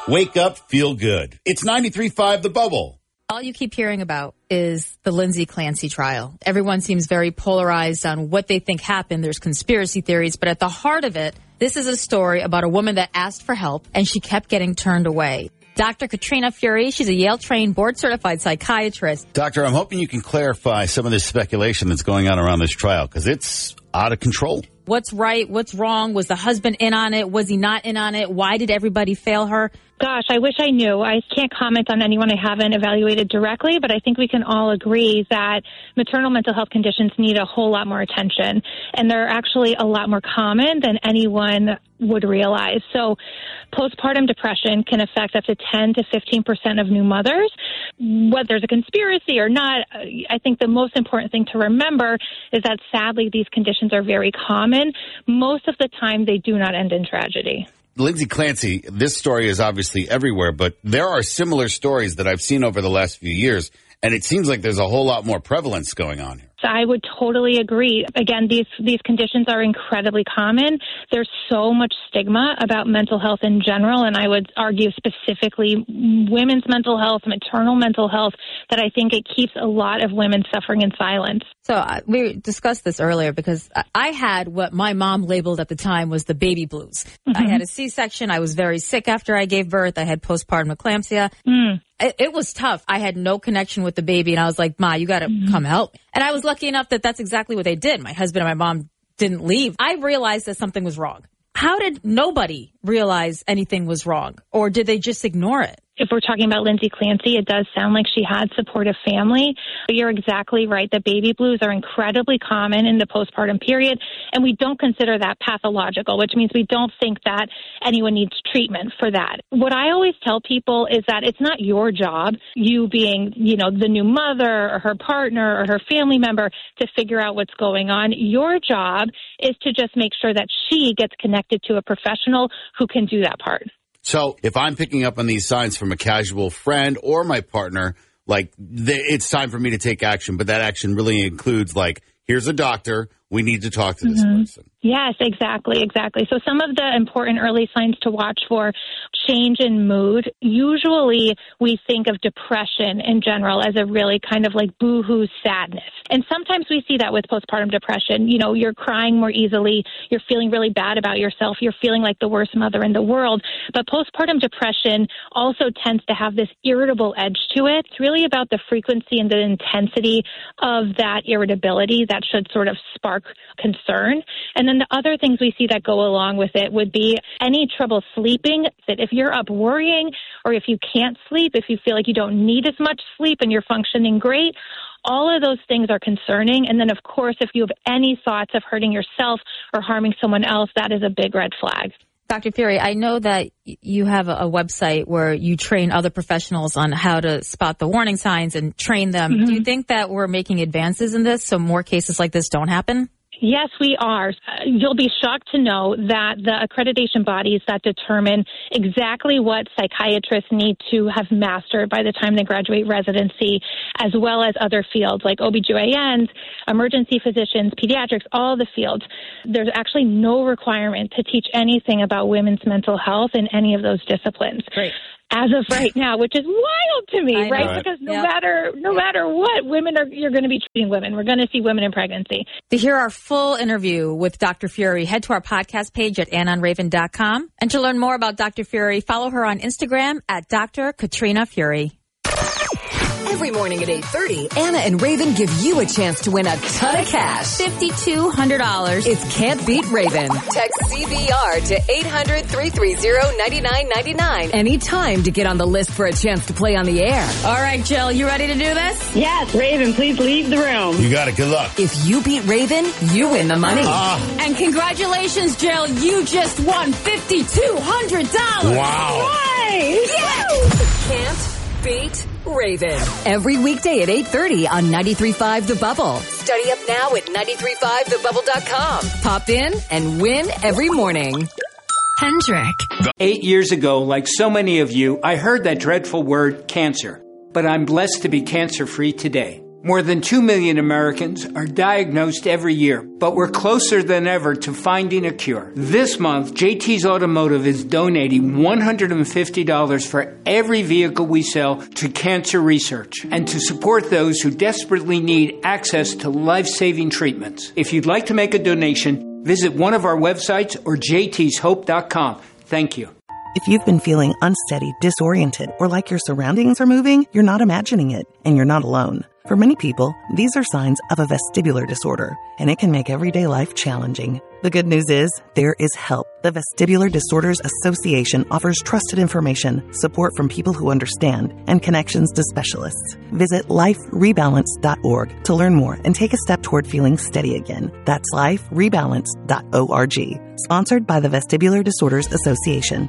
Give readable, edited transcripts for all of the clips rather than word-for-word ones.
Wake up, feel good. It's 93.5 The Bubble. All you keep hearing about is the Lindsay Clancy trial. Everyone seems very polarized on what they think happened. There's conspiracy theories, but at the heart of it, this is a story about a woman that asked for help and she kept getting turned away. Dr. Katrina Fury, she's a Yale-trained, board-certified psychiatrist. Doctor, I'm hoping you can clarify some of this speculation that's going on around this trial, because it's out of control. What's right? What's wrong? Was the husband in on it? Was he not in on it? Why did everybody fail her? Gosh, I wish I knew. I can't comment on anyone I haven't evaluated directly, but I think we can all agree that maternal mental health conditions need a whole lot more attention, and they're actually a lot more common than anyone would realize. So postpartum depression can affect up to 10 to 15% of new mothers. Whether there's a conspiracy or not, I think the most important thing to remember is that sadly these conditions are very common. Most of the time they do not end in tragedy. Lindsay Clancy, this story is obviously everywhere, but there are similar stories that I've seen over the last few years, and it seems like there's a whole lot more prevalence going on here. I would totally agree. Again, these conditions are incredibly common. There's so much stigma about mental health in general, and I would argue specifically women's mental health, maternal mental health, that I think it keeps a lot of women suffering in silence. So we discussed this earlier because I had what my mom labeled at the time was the baby blues. Mm-hmm. I had a C-section. I was very sick after I gave birth. I had postpartum eclampsia. It was tough. I had no connection with the baby, and I was like, Ma, you got to come help. And I was lucky enough that that's exactly what they did. My husband and my mom didn't leave. I realized that something was wrong. How did nobody realize anything was wrong? Or did they just ignore it? If we're talking about Lindsay Clancy, it does sound like she had supportive family. But you're exactly right. The baby blues are incredibly common in the postpartum period, and we don't consider that pathological, which means we don't think that anyone needs treatment for that. What I always tell people is that it's not your job, you being, the new mother or her partner or her family member, to figure out what's going on. Your job is to just make sure that she gets connected to a professional who can do that part. So if I'm picking up on these signs from a casual friend or my partner, it's time for me to take action. But that action really includes, here's a doctor. We need to talk to this person. Yes, exactly. So some of the important early signs to watch for: change in mood. Usually we think of depression in general as a really kind of boohoo sadness. And sometimes we see that with postpartum depression. You're crying more easily. You're feeling really bad about yourself. You're feeling like the worst mother in the world. But postpartum depression also tends to have this irritable edge to it. It's really about the frequency and the intensity of that irritability that should sort of spark concern. And then the other things we see that go along with it would be any trouble sleeping. That if you're up worrying, or if you can't sleep, if you feel like you don't need as much sleep and you're functioning great, all of those things are concerning. And then, of course, if you have any thoughts of hurting yourself or harming someone else, that is a big red flag. Dr. Fury, I know that you have a website where you train other professionals on how to spot the warning signs and train them. Mm-hmm. Do you think that we're making advances in this so more cases like this don't happen? Yes, we are. You'll be shocked to know that the accreditation bodies that determine exactly what psychiatrists need to have mastered by the time they graduate residency, as well as other fields like OBGYNs, emergency physicians, pediatrics, all the fields, there's actually no requirement to teach anything about women's mental health in any of those disciplines. Great. As of right now, which is wild to me, right? Because no matter what, you're going to be treating women. We're going to see women in pregnancy. To hear our full interview with Dr. Fury, head to our podcast page at AnnaandRaven.com. And to learn more about Dr. Fury, follow her on Instagram at Dr. Katrina Fury. Every morning at 8:30, Anna and Raven give you a chance to win a ton of cash. $5,200. It's Can't Beat Raven. Text CBR to 800-330-9999 anytime to get on the list for a chance to play on the air. All right, Jill, you ready to do this? Yes, Raven, please leave the room. You got it. Good luck. If you beat Raven, you win the money. And congratulations, Jill. You just won $5,200. Wow. Nice. Yes! Can't beat Raven. Every weekday at 8:30 on 93.5 The Bubble. Study up now at 93.5thebubble.com. Pop in and win every morning. Hendrick. 8 years ago, like so many of you, I heard that dreadful word cancer. But I'm blessed to be cancer-free today. More than 2 million Americans are diagnosed every year, but we're closer than ever to finding a cure. This month, JT's Automotive is donating $150 for every vehicle we sell to cancer research and to support those who desperately need access to life-saving treatments. If you'd like to make a donation, visit one of our websites or jtshope.com. Thank you. If you've been feeling unsteady, disoriented, or like your surroundings are moving, you're not imagining it, and you're not alone. For many people, these are signs of a vestibular disorder, and it can make everyday life challenging. The good news is, there is help. The Vestibular Disorders Association offers trusted information, support from people who understand, and connections to specialists. Visit liferebalance.org to learn more and take a step toward feeling steady again. That's liferebalance.org. Sponsored by the Vestibular Disorders Association.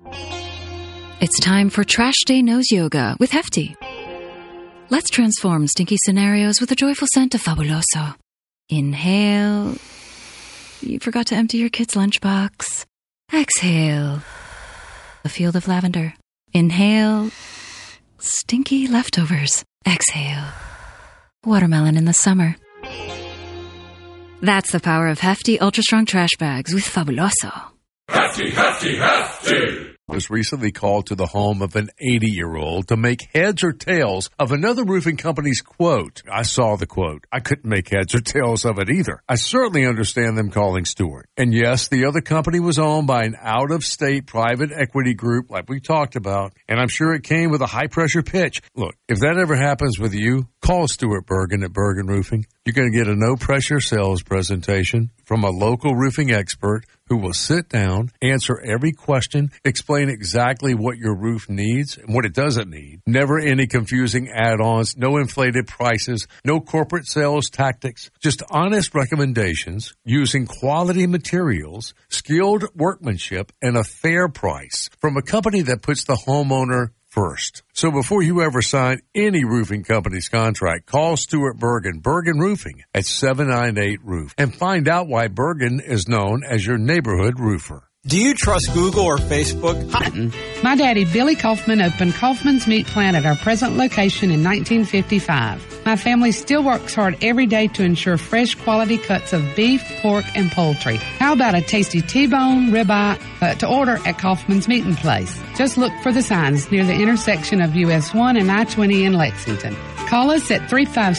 It's time for Trash Day Nose Yoga with Hefty. Let's transform stinky scenarios with a joyful scent of Fabuloso. Inhale. You forgot to empty your kid's lunchbox. Exhale. A field of lavender. Inhale. Stinky leftovers. Exhale. Watermelon in the summer. That's the power of Hefty Ultra Strong Trash Bags with Fabuloso. Hefty, Hefty, Hefty! Was recently called to the home of an 80-year-old to make heads or tails of another roofing company's quote. I saw the quote. I couldn't make heads or tails of it either. I certainly understand them calling Stewart. And yes, the other company was owned by an out-of-state private equity group like we talked about, and I'm sure it came with a high-pressure pitch. Look, if that ever happens with you, call Stewart Bergen at Bergen Roofing. You're going to get a no-pressure sales presentation from a local roofing expert who will sit down, answer every question, explain exactly what your roof needs and what it doesn't need. Never any confusing add-ons, no inflated prices, no corporate sales tactics, just honest recommendations using quality materials, skilled workmanship, and a fair price from a company that puts the homeowner first. So before you ever sign any roofing company's contract, call Stewart Bergen, Bergen Roofing at 798-ROOF and find out why Bergen is known as your neighborhood roofer. Do you trust Google or Facebook? My daddy, Billy Kaufman, opened Kaufman's Meat Plant at our present location in 1955. My family still works hard every day to ensure fresh quality cuts of beef, pork, and poultry. How about a tasty T-bone, ribeye to order at Kaufman's Meat Place? Just look for the signs near the intersection of US 1 and I-20 in Lexington. Call us at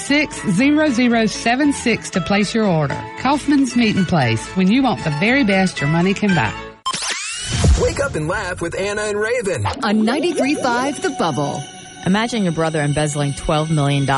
356-0076 to place your order. Kaufman's Meat Place, when you want the very best your money can buy. Wake up and laugh with Anna and Raven on 93.5 The Bubble. Imagine your brother embezzling $12 million